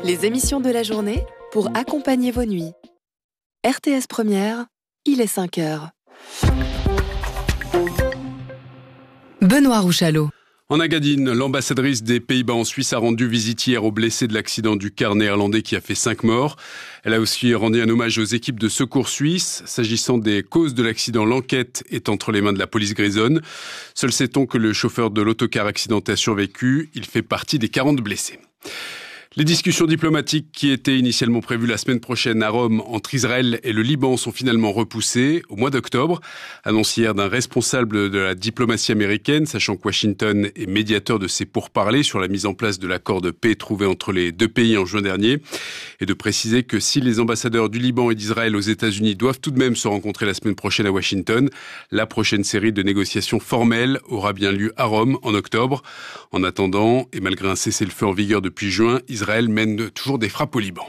Les émissions de la journée pour accompagner vos nuits. RTS Première, il est 5h. Benoît Rouchalot. En Agadine, l'ambassadrice des Pays-Bas en Suisse a rendu visite hier aux blessés de l'accident du car néerlandais qui a fait 5 morts. Elle a aussi rendu un hommage aux équipes de secours suisses. S'agissant des causes de l'accident, l'enquête est entre les mains de la police grisonne. Seul sait-on que le chauffeur de l'autocar accidenté a survécu. Il fait partie des 40 blessés. Les discussions diplomatiques qui étaient initialement prévues la semaine prochaine à Rome entre Israël et le Liban sont finalement repoussées au mois d'octobre. Annonce hier d'un responsable de la diplomatie américaine, sachant que Washington est médiateur de ces pourparlers sur la mise en place de l'accord de paix trouvé entre les deux pays en juin dernier. Et de préciser que si les ambassadeurs du Liban et d'Israël aux États-Unis doivent tout de même se rencontrer la semaine prochaine à Washington, la prochaine série de négociations formelles aura bien lieu à Rome en octobre. En attendant, et malgré un cessez-le-feu en vigueur depuis juin, Israël mène toujours des frappes au Liban.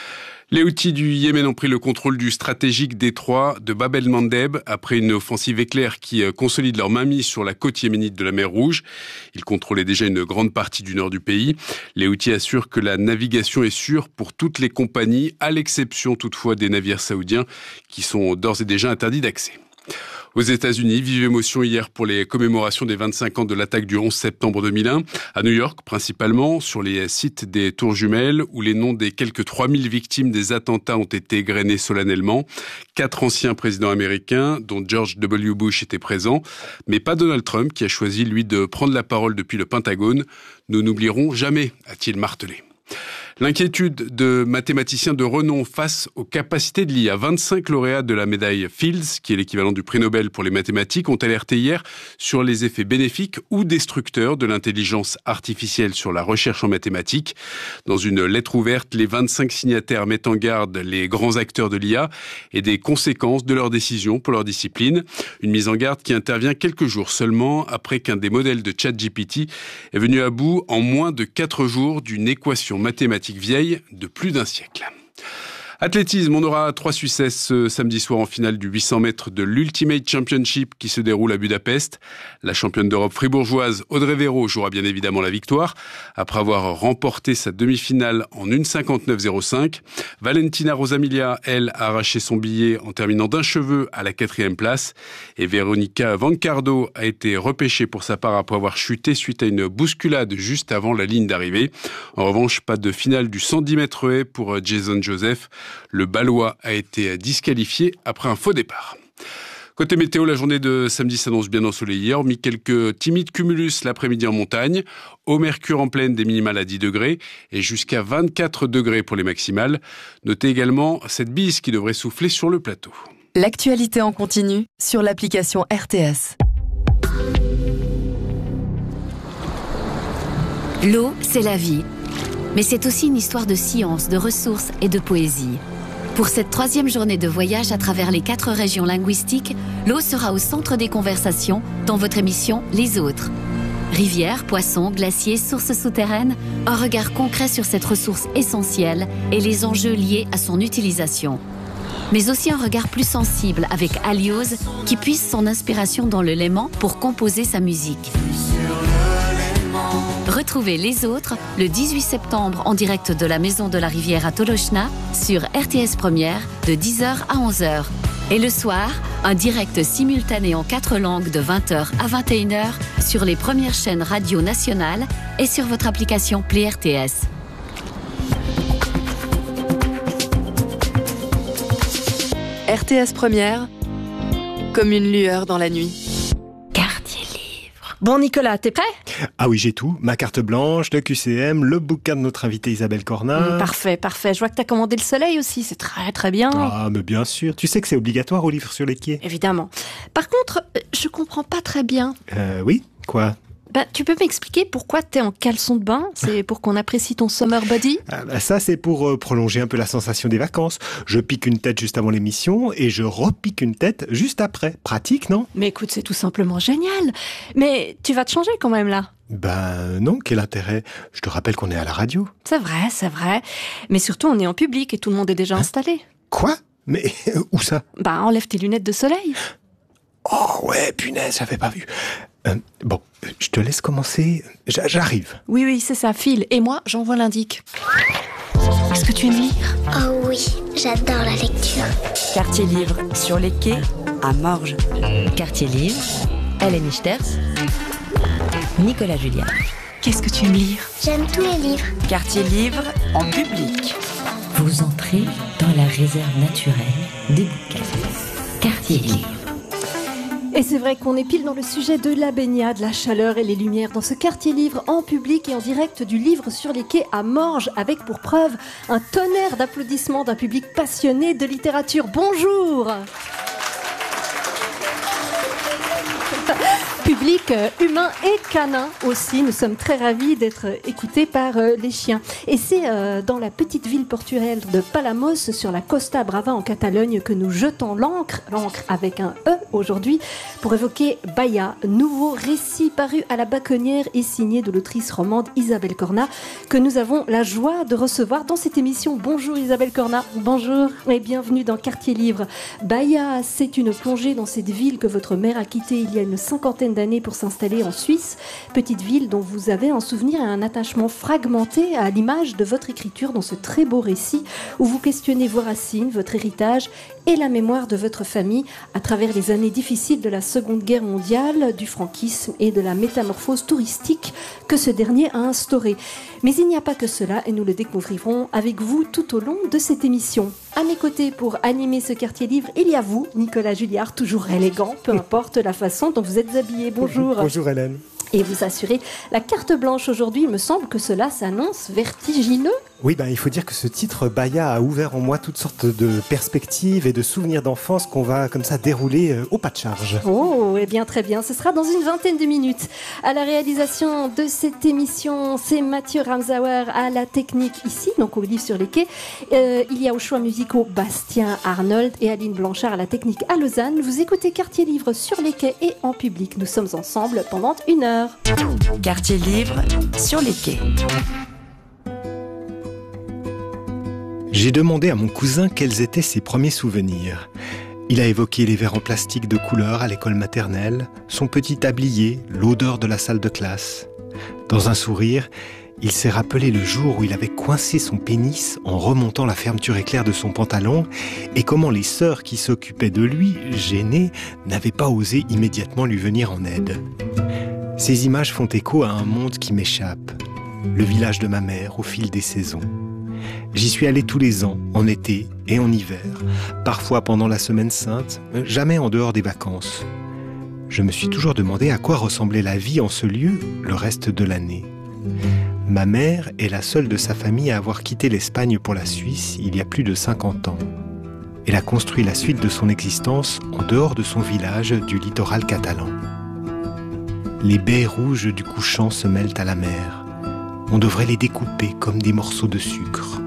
Les Houthis du Yémen ont pris le contrôle du stratégique détroit de Bab el-Mandeb après une offensive éclair qui consolide leur mainmise sur la côte yéménite de la mer Rouge. Ils contrôlaient déjà une grande partie du nord du pays. Les Houthis assurent que la navigation est sûre pour toutes les compagnies, à l'exception toutefois des navires saoudiens qui sont d'ores et déjà interdits d'accès. Aux États-Unis, vive émotion hier pour les commémorations des 25 ans de l'attaque du 11 septembre 2001, à New York principalement, sur les sites des tours jumelles, où les noms des quelques 3000 victimes des attentats ont été égrenés solennellement. 4 anciens présidents américains, dont George W. Bush, étaient présents, mais pas Donald Trump, qui a choisi, lui, de prendre la parole depuis le Pentagone. Nous n'oublierons jamais, a-t-il martelé. L'inquiétude de mathématiciens de renom face aux capacités de l'IA. 25 lauréats de la médaille Fields, qui est l'équivalent du prix Nobel pour les mathématiques, ont alerté hier sur les effets bénéfiques ou destructeurs de l'intelligence artificielle sur la recherche en mathématiques. Dans une lettre ouverte, les 25 signataires mettent en garde les grands acteurs de l'IA et des conséquences de leurs décisions pour leur discipline. Une mise en garde qui intervient quelques jours seulement après qu'un des modèles de ChatGPT est venu à bout en moins de 4 jours d'une équation mathématique vieille de plus d'un siècle. Athlétisme, on aura 3 Suissesses ce samedi soir en finale du 800 mètres de l'Ultimate Championship qui se déroule à Budapest. La championne d'Europe fribourgeoise Audrey Véro jouera bien évidemment la victoire après avoir remporté sa demi-finale en 1,59,05. Valentina Rosamilia, elle, a arraché son billet en terminant d'un cheveu à la 4e place. Et Veronica Vancardo a été repêchée pour sa part après avoir chuté suite à une bousculade juste avant la ligne d'arrivée. En revanche, pas de finale du 110 mètres haies pour Jason Joseph. Le Balois a été disqualifié après un faux départ. Côté météo, la journée de samedi s'annonce bien ensoleillée, hormis quelques timides cumulus l'après-midi en montagne. Au mercure en pleine, des minimales à 10 degrés et jusqu'à 24 degrés pour les maximales. Notez également cette bise qui devrait souffler sur le plateau. L'actualité en continu sur l'application RTS. L'eau, c'est la vie. Mais c'est aussi une histoire de science, de ressources et de poésie. Pour cette 3e journée de voyage à travers les 4 régions linguistiques, l'eau sera au centre des conversations dans votre émission Les Autres. Rivières, poissons, glaciers, sources souterraines, un regard concret sur cette ressource essentielle et les enjeux liés à son utilisation. Mais aussi un regard plus sensible avec Aliose qui puise son inspiration dans le Léman pour composer sa musique. Retrouvez Les Autres le 18 septembre en direct de la Maison de la Rivière à Tolochna sur RTS Première de 10h à 11h. Et le soir, un direct simultané en 4 langues de 20h à 21h sur les premières chaînes radio nationales et sur votre application Play RTS. RTS Première, comme une lueur dans la nuit. Bon Nicolas, t'es prêt ? Ah oui, j'ai tout. Ma carte blanche, le QCM, le bouquin de notre invitée Isabelle Cornin. Parfait. Je vois que t'as commandé le soleil aussi, c'est très très bien. Ah, mais bien sûr. Tu sais que c'est obligatoire au livre sur les quais. Évidemment. Par contre, je comprends pas très bien. Oui, quoi ? Tu peux m'expliquer pourquoi t'es en caleçon de bain ? C'est pour qu'on apprécie ton summer body ? Ça, c'est pour prolonger un peu la sensation des vacances. Je pique une tête juste avant l'émission et je repique une tête juste après. Pratique, non ? Mais écoute, c'est tout simplement génial. Mais tu vas te changer quand même là ? Non, quel intérêt ? Je te rappelle qu'on est à la radio. C'est vrai. Mais surtout, on est en public et tout le monde est déjà installé. Quoi ? Mais où ça ? Enlève tes lunettes de soleil. Oh ouais, punaise, j'avais pas vu. Je te laisse commencer. J'arrive. Oui, c'est ça, file. Et moi, j'envoie l'indic. Est-ce que tu aimes lire? Oh oui, j'adore la lecture. Quartier livre sur les quais à Morges. Quartier livre, Hélène Ichters, Nicolas Julliard. Qu'est-ce que tu aimes lire? J'aime tous les livres. Quartier livre en public. Vous entrez dans la réserve naturelle des bouquins. Quartier livre. Et c'est vrai qu'on est pile dans le sujet de la baignade, la chaleur et les lumières dans ce quartier livre en public et en direct du livre sur les quais à Morges, avec pour preuve un tonnerre d'applaudissements d'un public passionné de littérature. Bonjour! Public humain et canin aussi. Nous sommes très ravis d'être écoutés par les chiens. Et c'est dans la petite ville portuaire de Palamos, sur la Costa Brava en Catalogne, que nous jetons l'encre avec un E aujourd'hui, pour évoquer Baïa, nouveau récit paru à la Baconnière et signé de l'autrice romande Isabelle Corna, que nous avons la joie de recevoir dans cette émission. Bonjour Isabelle Corna. Bonjour et bienvenue dans Quartier Livre. Baïa, c'est une plongée dans cette ville que votre mère a quittée il y a une cinquantaine d'années pour s'installer en Suisse, petite ville dont vous avez un souvenir et un attachement fragmenté à l'image de votre écriture dans ce très beau récit où vous questionnez vos racines, votre héritage et la mémoire de votre famille à travers les années difficiles de la Seconde Guerre mondiale, du franquisme et de la métamorphose touristique que ce dernier a instauré. Mais il n'y a pas que cela et nous le découvrirons avec vous tout au long de cette émission. À mes côtés pour animer ce quartier livre, il y a vous, Nicolas Julliard, toujours élégant, peu importe la façon dont vous êtes habillé. Bonjour. Bonjour Hélène. Et vous assurez la carte blanche aujourd'hui. Il me semble que cela s'annonce vertigineux. Oui, il faut dire que ce titre Baïa a ouvert en moi toutes sortes de perspectives et de souvenirs d'enfance qu'on va comme ça dérouler au pas de charge. Oh, eh bien très bien, ce sera dans une vingtaine de minutes. À la réalisation de cette émission, c'est Mathieu Ramsauer à la technique ici, donc au livre sur les quais. Il y a aux choix musicaux Bastien Arnold et Aline Blanchard à la technique à Lausanne. Vous écoutez Quartier Livre sur les quais et en public. Nous sommes ensemble pendant 1 heure. Quartier livre sur les quais. J'ai demandé à mon cousin quels étaient ses premiers souvenirs. Il a évoqué les verres en plastique de couleur à l'école maternelle, son petit tablier, l'odeur de la salle de classe. Dans un sourire, il s'est rappelé le jour où il avait coincé son pénis en remontant la fermeture éclair de son pantalon et comment les sœurs qui s'occupaient de lui, gênées, n'avaient pas osé immédiatement lui venir en aide. Ces images font écho à un monde qui m'échappe, le village de ma mère au fil des saisons. J'y suis allé tous les ans, en été et en hiver, parfois pendant la semaine sainte, jamais en dehors des vacances. Je me suis toujours demandé à quoi ressemblait la vie en ce lieu le reste de l'année. Ma mère est la seule de sa famille à avoir quitté l'Espagne pour la Suisse il y a plus de 50 ans. Elle a construit la suite de son existence en dehors de son village du littoral catalan. Les baies rouges du couchant se mêlent à la mer. On devrait les découper comme des morceaux de sucre.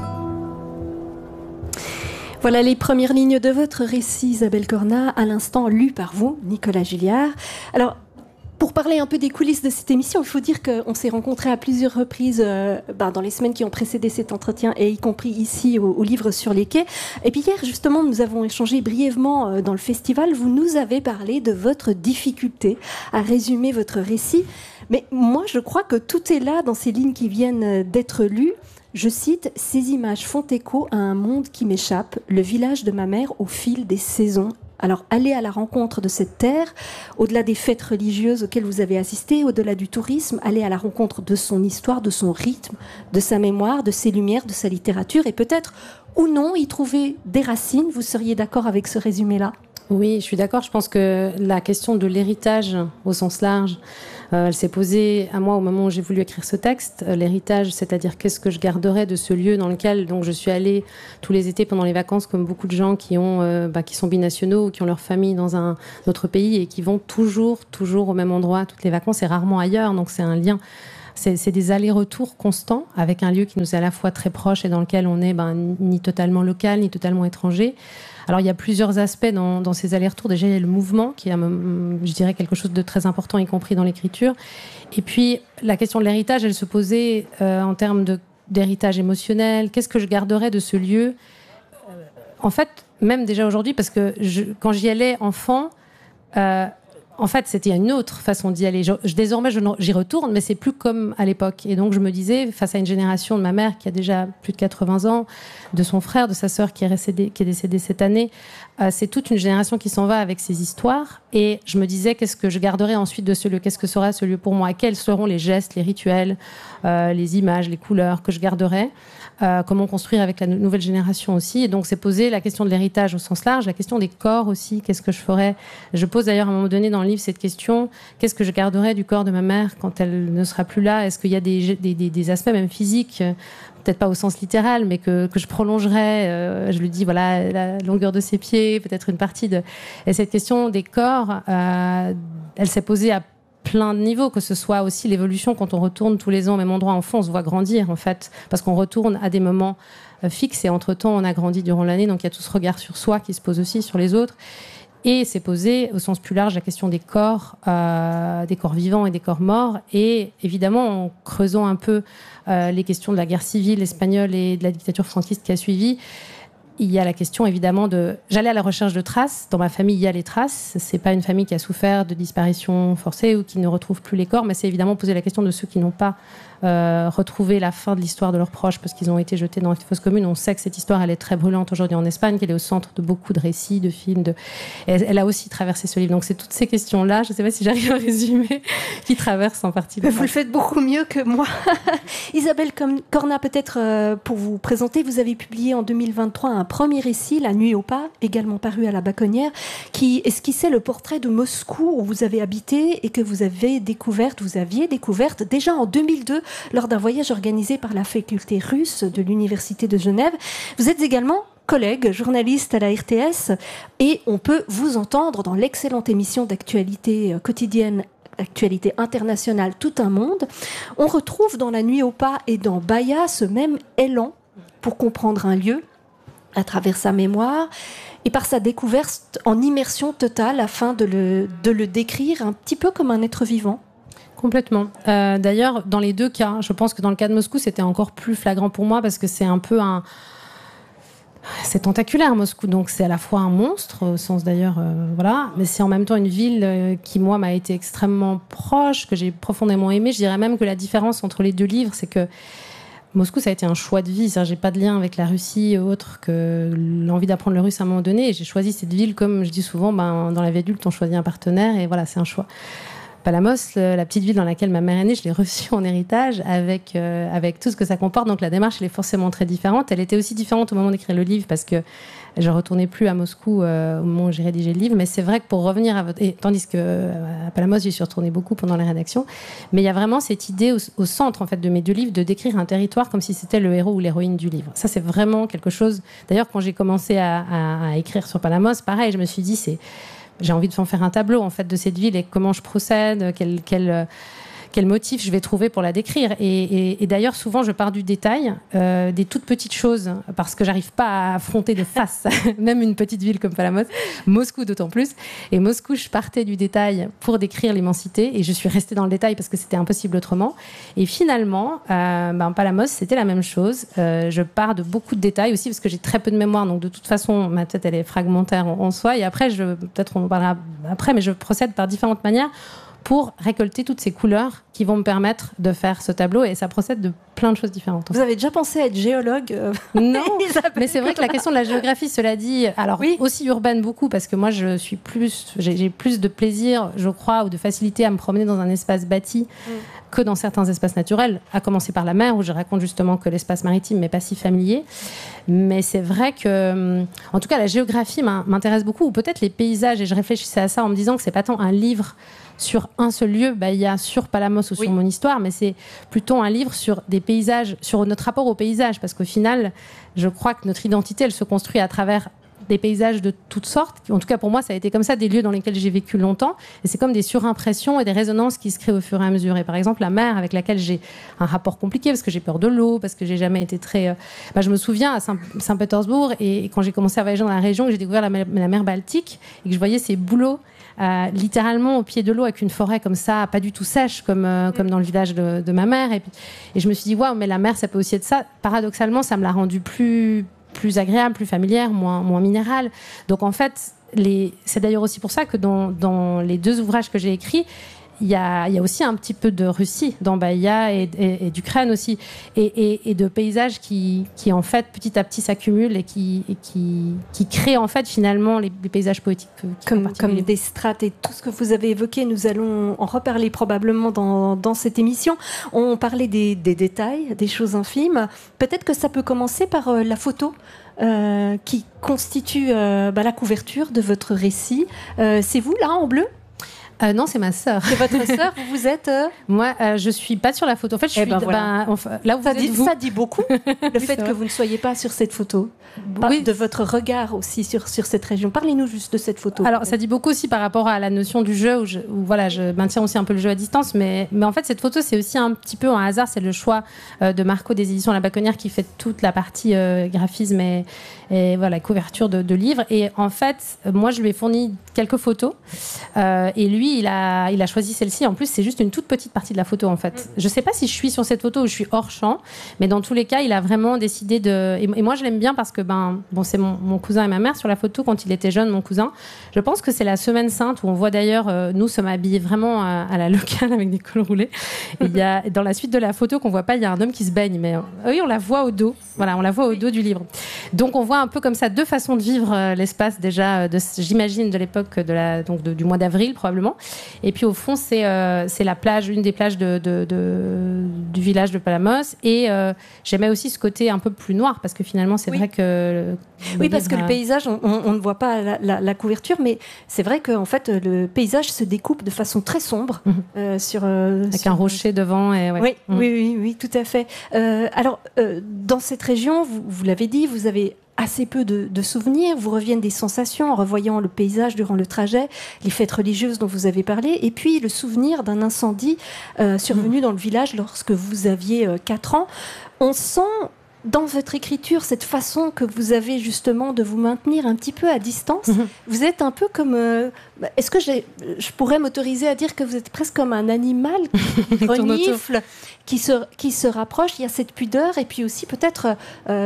Voilà les premières lignes de votre récit, Isabelle Corna, à l'instant lu par vous, Nicolas Julliard. Alors, pour parler un peu des coulisses de cette émission, il faut dire qu'on s'est rencontrés à plusieurs reprises dans les semaines qui ont précédé cet entretien, et y compris ici au livre sur les quais. Et puis hier, justement, nous avons échangé brièvement dans le festival. Vous nous avez parlé de votre difficulté à résumer votre récit. Mais moi, je crois que tout est là dans ces lignes qui viennent d'être lues. Je cite, « Ces images font écho à un monde qui m'échappe, le village de ma mère au fil des saisons. » Alors, allez à la rencontre de cette terre, au-delà des fêtes religieuses auxquelles vous avez assisté, au-delà du tourisme, allez à la rencontre de son histoire, de son rythme, de sa mémoire, de ses lumières, de sa littérature, et peut-être, ou non, y trouver des racines. Vous seriez d'accord avec ce résumé-là ? Oui, je suis d'accord. Je pense que la question de l'héritage au sens large, elle s'est posée à moi au moment où j'ai voulu écrire ce texte. L'héritage, c'est-à-dire qu'est-ce que je garderais de ce lieu dans lequel donc je suis allée tous les étés pendant les vacances, comme beaucoup de gens qui sont binationaux ou qui ont leur famille dans un autre pays et qui vont toujours au même endroit toutes les vacances et rarement ailleurs. Donc c'est un lien. C'est des allers-retours constants avec un lieu qui nous est à la fois très proche et dans lequel on est ni totalement local, ni totalement étranger. Alors, il y a plusieurs aspects dans ces allers-retours. Déjà, il y a le mouvement, qui est, je dirais, quelque chose de très important, y compris dans l'écriture. Et puis, la question de l'héritage, elle se posait en termes d'héritage émotionnel. Qu'est-ce que je garderais de ce lieu ? En fait, même déjà aujourd'hui, parce que quand j'y allais enfant, en fait, c'était une autre façon d'y aller. Désormais, j'y retourne, mais c'est plus comme à l'époque. Et donc, je me disais, face à une génération de ma mère qui a déjà plus de 80 ans, de son frère, de sa sœur qui est décédée cette année, c'est toute une génération qui s'en va avec ses histoires. Et je me disais, qu'est-ce que je garderai ensuite de ce lieu ? Qu'est-ce que sera ce lieu pour moi ? Quels seront les gestes, les rituels, les images, les couleurs que je garderai ? Comment construire avec la nouvelle génération aussi. Et donc, c'est poser la question de l'héritage au sens large, la question des corps aussi. Qu'est-ce que je ferais ? Je pose d'ailleurs à un moment donné dans le livre cette question, qu'est-ce que je garderai du corps de ma mère quand elle ne sera plus là ? Est-ce qu'il y a des aspects même physiques, peut-être pas au sens littéral, mais que je prolongerai, je lui dis, voilà, la longueur de ses pieds, peut-être une partie de... Et cette question des corps, elle s'est posée à plein de niveaux, que ce soit aussi l'évolution quand on retourne tous les ans au même endroit. Enfant, on se voit grandir, en fait, parce qu'on retourne à des moments fixes et entre-temps, on a grandi durant l'année, donc il y a tout ce regard sur soi qui se pose aussi sur les autres. Et c'est posé au sens plus large la question des corps vivants et des corps morts. Et évidemment, en creusant un peu les questions de la guerre civile espagnole et de la dictature franquiste qui a suivi, il y a la question évidemment de... J'allais à la recherche de traces. Dans ma famille, il y a les traces. C'est pas une famille qui a souffert de disparition forcée ou qui ne retrouve plus les corps, mais c'est évidemment poser la question de ceux qui n'ont pas retrouvé la fin de l'histoire de leurs proches parce qu'ils ont été jetés dans la fosse commune. On sait que cette histoire, elle est très brûlante aujourd'hui en Espagne, qu'elle est au centre de beaucoup de récits, de films. Elle a aussi traversé ce livre. Donc c'est toutes ces questions-là, je ne sais pas si j'arrive à résumer, qui traversent en partie. Vous le faites beaucoup mieux que moi. Isabelle Corna, peut-être pour vous présenter, vous avez publié en 2023 un premier récit, La Nuit au Pas, également paru à la Baconnière, qui esquissait le portrait de Moscou où vous avez habité et que vous aviez découverte déjà en 2002 lors d'un voyage organisé par la faculté russe de l'Université de Genève. Vous êtes également collègue, journaliste à la RTS, et on peut vous entendre dans l'excellente émission d'actualité quotidienne Actualité internationale, Tout un monde. On retrouve dans La Nuit au Pas et dans Baïa ce même élan pour comprendre un lieu à travers sa mémoire et par sa découverte en immersion totale afin de le décrire un petit peu comme un être vivant. Complètement. D'ailleurs, dans les deux cas, je pense que dans le cas de Moscou, c'était encore plus flagrant pour moi parce que c'est un peu c'est tentaculaire, Moscou, donc c'est à la fois un monstre, au sens d'ailleurs, voilà, mais c'est en même temps une ville qui, moi, m'a été extrêmement proche, que j'ai profondément aimée. Je dirais même que la différence entre les deux livres, c'est que Moscou, ça a été un choix de vie. C'est-à-dire, j'ai pas de lien avec la Russie autre que l'envie d'apprendre le russe à un moment donné. Et j'ai choisi cette ville, comme je dis souvent, dans la vie adulte, on choisit un partenaire, et voilà, c'est un choix. Palamos, la petite ville dans laquelle ma mère est née, je l'ai reçue en héritage avec tout ce que ça comporte. Donc la démarche, elle est forcément très différente. Elle était aussi différente au moment d'écrire le livre parce que je ne retournais plus à Moscou au moment où j'ai rédigé le livre. Mais c'est vrai que pour revenir tandis qu'à Palamos, j'y suis retournée beaucoup pendant la rédaction. Mais il y a vraiment cette idée au centre en fait, de mes deux livres de décrire un territoire comme si c'était le héros ou l'héroïne du livre. Ça, c'est vraiment quelque chose... D'ailleurs, quand j'ai commencé à écrire sur Palamos, pareil, je me suis dit, j'ai envie de faire un tableau en fait de cette ville et comment je procède, quel motif je vais trouver pour la décrire. Et d'ailleurs, souvent, je pars du détail, des toutes petites choses, parce que j'arrive pas à affronter de face, même une petite ville comme Palamos, Moscou d'autant plus. Et Moscou, je partais du détail pour décrire l'immensité, et je suis restée dans le détail parce que c'était impossible autrement. Et finalement, Palamos, c'était la même chose. Je pars de beaucoup de détails aussi, parce que j'ai très peu de mémoire, donc de toute façon, ma tête, elle est fragmentaire en soi. Et après, peut-être on en parlera après, mais je procède par différentes manières pour récolter toutes ces couleurs qui vont me permettre de faire ce tableau. Et ça procède de plein de choses différentes. Vous avez déjà pensé à être géologue Non, mais c'est vrai que la question de la géographie, cela dit, alors oui. Aussi urbaine beaucoup, parce que moi, j'ai plus de plaisir, je crois, ou de facilité à me promener dans un espace bâti que dans certains espaces naturels, à commencer par la mer, où je raconte justement que l'espace maritime n'est pas si familier. Mais c'est vrai que, en tout cas, la géographie m'intéresse beaucoup, ou peut-être les paysages, et je réfléchissais à ça en me disant que c'est pas tant un livre sur un seul lieu, il y a sur Palamos ou sur mon histoire, mais c'est plutôt un livre sur des paysages, sur notre rapport aux paysages, parce qu'au final, je crois que notre identité, elle se construit à travers des paysages de toutes sortes. En tout cas, pour moi, ça a été comme ça, des lieux dans lesquels j'ai vécu longtemps. Et c'est comme des surimpressions et des résonances qui se créent au fur et à mesure. Et par exemple, la mer, avec laquelle j'ai un rapport compliqué, parce que j'ai peur de l'eau, parce que j'ai jamais été très... je me souviens à Saint-Pétersbourg, et quand j'ai commencé à voyager dans la région, que j'ai découvert la mer Baltique, et que je voyais ces bouleaux littéralement au pied de l'eau, avec une forêt comme ça, pas du tout sèche, comme dans le village de ma mère. Et je me suis dit, waouh, mais la mer, ça peut aussi être ça. Paradoxalement, ça me l'a rendu plus plus agréable, plus familière, moins minérale. Donc en fait, c'est d'ailleurs aussi pour ça que dans les 2 ouvrages que j'ai écrits, il y a aussi un petit peu de Russie dans Bahia et d'Ukraine aussi, et de paysages qui en fait petit à petit s'accumulent et qui créent en fait finalement les paysages poétiques comme des strates, et tout ce que vous avez évoqué, nous allons en reparler probablement dans cette émission. On parlait des détails, des choses infimes. Peut-être que ça peut commencer par la photo qui constitue la couverture de votre récit. C'est vous là en bleu? Non, c'est ma sœur. C'est votre sœur. Vous êtes Moi, je suis pas sur la photo. En fait, je suis voilà. Là où ça dit beaucoup. Le fait que vous ne soyez pas sur cette photo, de votre regard aussi sur cette région. Parlez-nous juste de cette photo. Alors, ça dit beaucoup aussi par rapport à la notion du jeu, où je maintiens aussi un peu le jeu à distance, mais en fait, cette photo, c'est aussi un petit peu un hasard. C'est le choix de Marco des éditions La Baconnière qui fait toute la partie graphisme et voilà, couverture de livres. Et en fait, moi, je lui ai fourni quelques photos, et lui, il a choisi celle-ci. En plus, c'est juste une toute petite partie de la photo, en fait. Je sais pas si je suis sur cette photo ou je suis hors champ, mais dans tous les cas, il a vraiment décidé de... Et moi, je l'aime bien parce que, c'est mon cousin et ma mère sur la photo quand il était jeune, mon cousin. Je pense que c'est la Semaine Sainte où on voit d'ailleurs, nous sommes habillés vraiment à la locale avec des cols roulés. Et il y a, dans la suite de la photo qu'on voit pas, il y a un homme qui se baigne, mais oui, on la voit au dos. Voilà, on la voit au dos du livre. Donc, on voit un peu comme ça 2 façons de vivre l'espace déjà, j'imagine, de l'époque du mois d'avril, probablement. Et puis au fond, c'est la plage, une des plages du village de Palamos. Et j'aimais aussi ce côté un peu plus noir, parce que finalement, c'est vrai que... Oui, parce que le paysage, on ne voit pas la couverture, mais c'est vrai qu'en fait, le paysage se découpe de façon très sombre. Avec un rocher devant. Et ouais. Oui, tout à fait. Alors, dans cette région, vous l'avez dit, vous avez assez peu de souvenirs, vous reviennent des sensations en revoyant le paysage durant le trajet, les fêtes religieuses dont vous avez parlé, et puis le souvenir d'un incendie survenu dans le village lorsque vous aviez 4 ans. On sent dans votre écriture cette façon que vous avez justement de vous maintenir un petit peu à distance. Vous êtes un peu comme... est-ce que je pourrais m'autoriser à dire que vous êtes presque comme un animal qui renifle, qui se rapproche? Il y a cette pudeur et puis aussi peut-être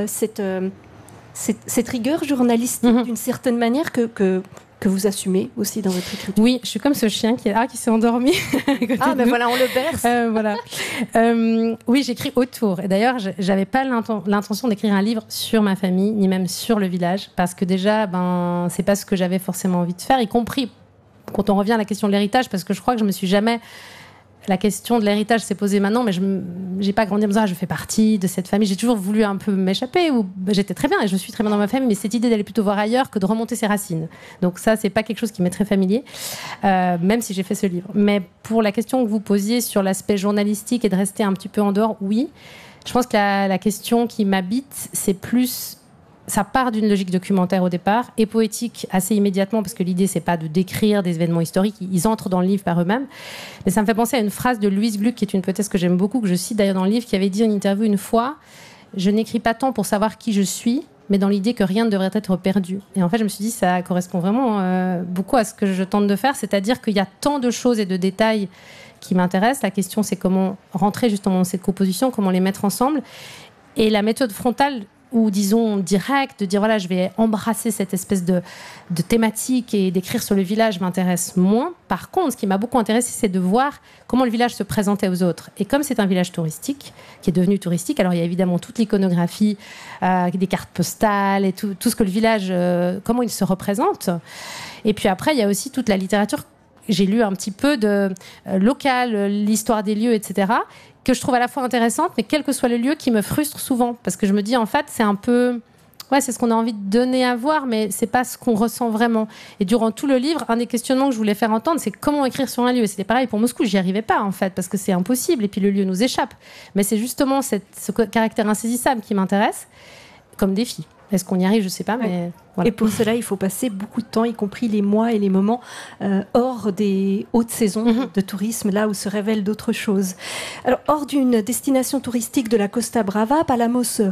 cette rigueur journalistique d'une certaine manière que vous assumez aussi dans votre écriture. Oui, je suis comme ce chien qui s'est endormi. Voilà, on le berce. Voilà. Oui, j'écris autour. Et d'ailleurs, j'avais pas l'intention d'écrire un livre sur ma famille, ni même sur le village, parce que déjà, c'est pas ce que j'avais forcément envie de faire, y compris quand on revient à la question de l'héritage, parce que je crois que je me suis jamais... La question de l'héritage s'est posée maintenant, mais je n'ai pas grandi en me disant je fais partie de cette famille. J'ai toujours voulu un peu m'échapper, ou j'étais très bien et je suis très bien dans ma famille, mais cette idée d'aller plutôt voir ailleurs que de remonter ses racines. Donc ça, c'est pas quelque chose qui m'est très familier, même si j'ai fait ce livre. Mais pour la question que vous posiez sur l'aspect journalistique et de rester un petit peu en dehors, oui. Je pense que la question qui m'habite, c'est plus... Ça part d'une logique documentaire au départ et poétique assez immédiatement, parce que l'idée, c'est pas de décrire des événements historiques, ils entrent dans le livre par eux-mêmes. Mais ça me fait penser à une phrase de Louise Gluck, qui est une poétesse que j'aime beaucoup, que je cite d'ailleurs dans le livre, qui avait dit en interview une fois « Je n'écris pas tant pour savoir qui je suis, mais dans l'idée que rien ne devrait être perdu ». Et en fait, je me suis dit, ça correspond vraiment beaucoup à ce que je tente de faire, c'est-à-dire qu'il y a tant de choses et de détails qui m'intéressent. La question, c'est comment rentrer justement dans cette composition, comment les mettre ensemble. Et la méthode frontale, ou disons direct, de dire voilà, je vais embrasser cette espèce de thématique et d'écrire sur le village m'intéresse moins. Par contre, ce qui m'a beaucoup intéressé, c'est de voir comment le village se présentait aux autres. Et comme c'est un village touristique, qui est devenu touristique, alors il y a évidemment toute l'iconographie, des cartes postales et tout ce que le village, comment il se représente. Et puis après, il y a aussi toute la littérature. J'ai lu un petit peu de local, l'histoire des lieux, etc., que je trouve à la fois intéressante, mais quel que soit le lieu, qui me frustre souvent. Parce que je me dis, en fait, c'est un peu... Ouais, c'est ce qu'on a envie de donner à voir, mais c'est pas ce qu'on ressent vraiment. Et durant tout le livre, un des questionnements que je voulais faire entendre, c'est comment écrire sur un lieu. Et c'était pareil pour Moscou, j'y arrivais pas, en fait, parce que c'est impossible, et puis le lieu nous échappe. Mais c'est justement ce caractère insaisissable qui m'intéresse, comme défi. Est-ce qu'on y arrive? Je ne sais pas, mais voilà. Et pour cela, il faut passer beaucoup de temps, y compris les mois et les moments hors des hautes saisons de tourisme, là où se révèlent d'autres choses. Alors, hors d'une destination touristique de la Costa Brava, Palamos